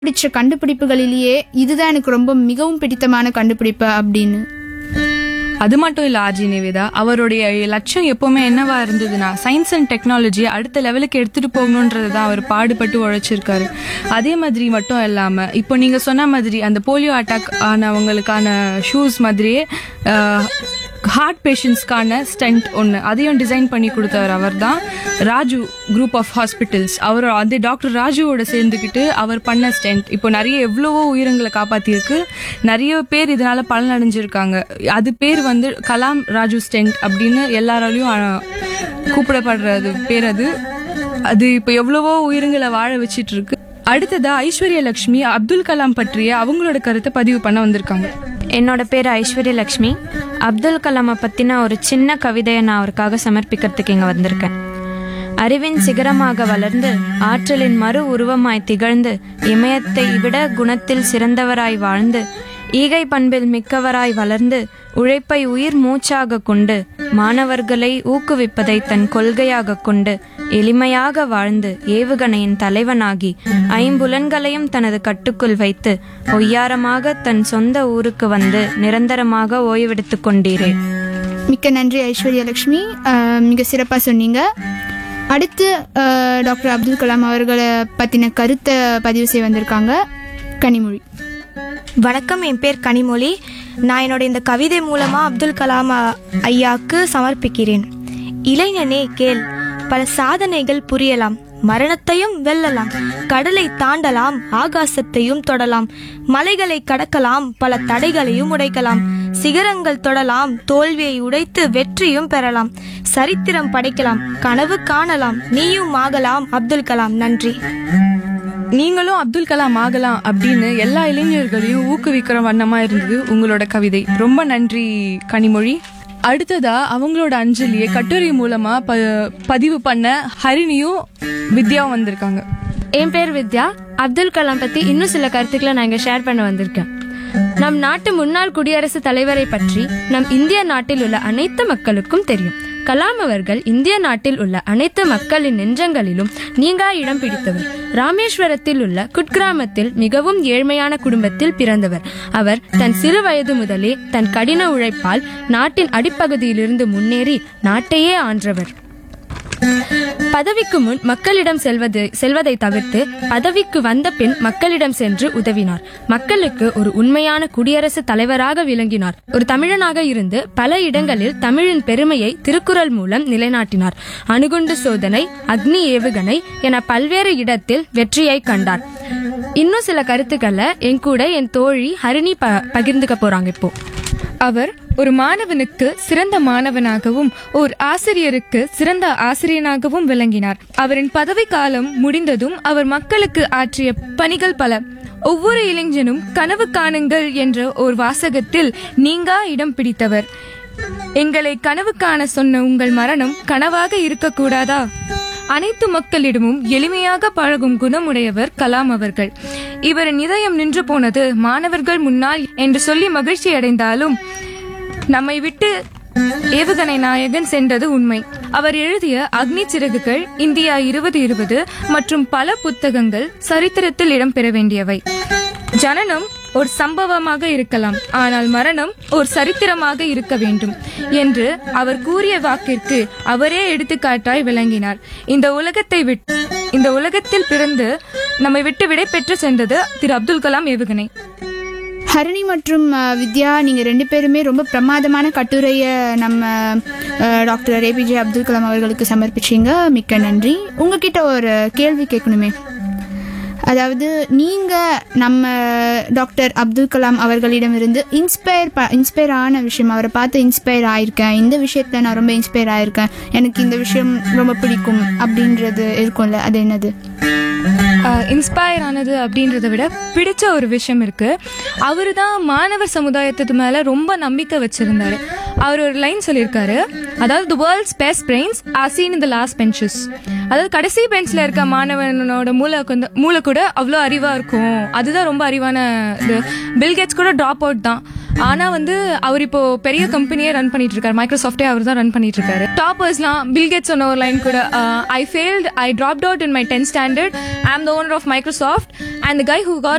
பிடிச்ச கண்டுபிடிப்புகளிலேயே இதுதான் எனக்கு ரொம்ப மிகவும் பிடித்தமான கண்டுபிடிப்பு அப்படின்னு? அது மட்டும் இல்ல ஆர்ஜி நிவேதா, அவருடைய லட்சியம் எப்பவுமே என்னவா இருந்ததுன்னா சயின்ஸ் அண்ட் டெக்னாலஜி அடுத்த லெவலுக்கு எடுத்துட்டு போகணுன்றதுதான் அவர் பாடுபட்டு உழைச்சிருக்காரு. அதே மாதிரி மட்டும் இல்லாம இப்போ நீங்க சொன்ன மாதிரி அந்த போலியோ அட்டாக் ஆனவங்களுக்கான ஷூஸ் மாதிரியே ஹார்ட் பேஷண்ட்ஸ்க்கான ஸ்டென்ட் ஒன்று அதையும் டிசைன் பண்ணி கொடுத்தவர் அவர் தான். ராஜு குரூப் ஆஃப் ஹாஸ்பிட்டல்ஸ், அவர் அதே டாக்டர் ராஜுவோட சேர்ந்துக்கிட்டு அவர் பண்ண ஸ்டென்ட் இப்போ நிறைய எவ்வளவோ உயிரங்களை காப்பாற்றிருக்கு. நிறைய பேர் இதனால பலன் அடைஞ்சிருக்காங்க. அது பேர் வந்து கலாம் ராஜு ஸ்டென்ட் அப்படின்னு எல்லாராலையும் கூப்பிடப்படுறது பேர். அது இப்போ எவ்வளவோ உயிரங்களை வாழ வச்சிட்டு இருக்கு. அடுத்ததா ஐஸ்வர்யா லட்சுமி அப்துல் கலாம் பற்றிய அவங்களோட கருத்தை பதிவு பண்ண வந்திருக்காங்க. என்னோட பேர் ஐஸ்வர்யா லட்சுமி. அப்துல் கலாமை பற்றின ஒரு சின்ன கவிதையை நான் அவருக்காக சமர்ப்பிக்கிறதுக்கு இங்கே வந்திருக்கேன். அறிவின் சிகரமாக வளர்ந்து ஆற்றலின் மறு உருவமாய் திகழ்ந்து இமயத்தை விட குணத்தில் சிறந்தவராய் வாழ்ந்து ஈகை பண்பில் மிக்கவராய் வளர்ந்து உழைப்பை உயிர் மூச்சாக கொண்டு மாணவர்களை ஊக்குவிப்பதை தன் கொள்கையாக கொண்டு எளிமையாக வாழ்ந்து ஏவுகணையின் தலைவனாகி ஐம்புலன்களையும் தனது கட்டுக்குள் வைத்து ஒய்யாரமாக தன் சொந்த ஊருக்கு வந்து நிரந்தரமாக ஓய்வெடுத்துக் கொண்டீரே. மிக்க நன்றி ஐஸ்வர்யா லட்சுமி, மிக சிறப்பாக சொன்னீங்க. அடுத்து டாக்டர் அப்துல் கலாம் அவர்களை பற்றின கருத்தை பதிவு செய்ய வந்திருக்காங்க கனிமொழி. வணக்கம், என் பேர் கனிமொழி. நான் என்னோட இந்த கவிதை மூலமாக அப்துல் கலாம் ஐயாவுக்கு சமர்ப்பிக்கிறேன். இளைஞனே கேள், பல சாதனைகள் புரியலாம், மரணத்தையும் வெல்லலாம், கடலை தாண்டலாம், ஆகாசத்தையும் தொடலாம், மலைகளை கடக்கலாம், பல தடைகளையும் உடைக்கலாம், சிகரங்கள் தொடலாம், தோல்வியை உடைத்து வெற்றியும் பெறலாம், சரித்திரம் படைக்கலாம், கனவு காணலாம், நீயும் ஆகலாம் அப்துல் கலாம். நன்றி. நீங்களும் அப்துல் கலாம் ஆகலாம் அப்படின்னு எல்லா இளைஞர்களையும் ஊக்குவிக்கிற வண்ணமா இருந்தது உங்களோட கவிதை. ரொம்ப நன்றி கனிமொழி. அடுத்ததா அவங்களோட அஞ்சலியை கட்டுரை மூலமா பதிவு பண்ண ஹரிணியும் வித்யாவும் வந்திருக்காங்க. என் பேர் வித்யா. அப்துல் கலாம் பத்தி இன்னும் சில கருத்துக்களை நான் இங்க ஷேர் பண்ண வந்திருக்கேன். நம் நாட்டு முன்னாள் குடியரசுத் தலைவரை பற்றி நம் இந்திய நாட்டில் உள்ள அனைத்து மக்களுக்கும் தெரியும். கலாம் அவர்கள் இந்திய நாட்டில் உள்ள அனைத்து மக்களின் நெஞ்சங்களிலும் நீங்கா இடம் பிடித்தவர். ராமேஸ்வரத்தில் உள்ள குட்கிராமத்தில் மிகவும் ஏழ்மையான குடும்பத்தில் பிறந்தவர். அவர் தன் சிறு வயது முதலே தன் கடின உழைப்பால் நாட்டின் அடிப்பகுதியிலிருந்து முன்னேறி நாட்டையே ஆன்றவர். பதவிக்கு முன் மக்களிடம் செல்வதை தவிர்த்து பதவிக்கு வந்த பின் மக்களிடம் சென்று உதவினார். மக்களுக்கு ஒரு உண்மையான குடியரசுத் தலைவராக விளங்கினார். ஒரு தமிழனாக இருந்து பல இடங்களில் தமிழின் பெருமையை திருக்குறள் மூலம் நிலைநாட்டினார். அணுகுண்டு சோதனை, அக்னி ஏவுகணை என பல்வேறு இடத்தில் வெற்றியை கண்டார். இன்னும் சில கருத்துக்களை என் கூட என் தோழி ஹரிணி பகிர்ந்துக்க போறாங்க. இப்போ அவர் ஒரு மாணவனுக்கு சிறந்த மாணவனாகவும் ஒரு ஆசிரியருக்கு சிறந்த ஆசிரியனாகவும் விளங்கினார். அவரின் பதவி காலம் முடிந்ததும் அவர் மக்களுக்கு ஆற்றிய பணிகள் பல. ஒவ்வொரு இளைஞனும் கனவு காணுங்கள் என்ற ஒரு வாசகத்தில் நீங்கா இடம் பிடித்தவர். எங்களை கனவு காண சொன்ன உங்கள் மரணம் கனவாக இருக்கக்கூடாதா? அனைத்து மக்களிடமும் எளிமையாக பழகும் குணமுடையவர் கலாம் அவர்கள். இவரின் இதயம் நின்று போனது மாணவர்கள் முன்னால் என்று சொல்லி மகிழ்ச்சி அடைந்தாலும் நம்மை விட்டு ஏவுகணை நாயகன் சென்றது உண்மை. அவர் எழுதிய அக்னி சிறகுகள், இந்தியா 2020 மற்றும் பல புத்தகங்கள் சரித்திரத்தில் இடம்பெற வேண்டியவை. ஜனனம் ஒரு சம்பவமாக இருக்கலாம், ஆனால் மரணம் ஒரு சரித்திரமாக இருக்க வேண்டும் என்று அவர் கூறிய வாக்கிற்கு அவரே எடுத்துக்காட்டாய் விளங்கினார். இந்த உலகத்தில் பிறந்து நம்மை விட்டு விடை பெற்று சென்றது திரு அப்துல் கலாம் ஏவுகணை. ஹரிணி மற்றும் வித்யா, நீங்கள் ரெண்டு பேருமே ரொம்ப பிரமாதமான கட்டுரையை நம்ம டாக்டர் ஏபிஜே அப்துல் கலாம் அவர்களுக்கு சமர்ப்பிச்சிங்க. மிக்க நன்றி. உங்ககிட்ட ஒரு கேள்வி கேட்கணுமே. அதாவது நீங்கள் நம்ம டாக்டர் அப்துல் கலாம் அவர்களிடமிருந்து இன்ஸ்பயர் ஆன விஷயம், அவரை பார்த்து இன்ஸ்பயர் ஆயிருக்கேன், இந்த விஷயத்தில் நான் ரொம்ப இன்ஸ்பயர் ஆயிருக்கேன், எனக்கு இந்த விஷயம் ரொம்ப பிடிக்கும் அப்படின்றது இருக்கும்ல, அது என்னது? இன்ஸ்பயர் ஆனது அப்படின்றத விட பிடிச்ச ஒரு விஷயம் இருக்கு. அவரு தான் மாணவர் சமுதாயத்துக்கு மேல ரொம்ப நம்பிக்கை வச்சிருந்தாரு. அவர் ஒரு லைன் சொல்லியிருக்காரு, அதாவது the world's best brains are seen in the last benches. அதாவது கடைசி பெஞ்ச்ல இருக்க மாணவனோட மூளை கூட அவ்வளோ அறிவா இருக்கும். அதுதான் ரொம்ப அறிவான இது. பில்கேட்ஸ் கூட ட்ராப் அவுட் தான். ஆனா வந்து அவர் இப்போ பெரிய கம்பெனியே ரன் பண்ணிட்டு இருக்காரு. மைக்ரோசாஃப்டே அவர் தான் ரன் பண்ணிட்டு இருக்காரு. டாப்பர்ஸ்லாம் பில்கேட்ஸ் சொன்ன ஒரு லைன் கூட, I failed, I dropped out in my 10th standard, ஐ ஆம் the owner of Microsoft, and the guy who God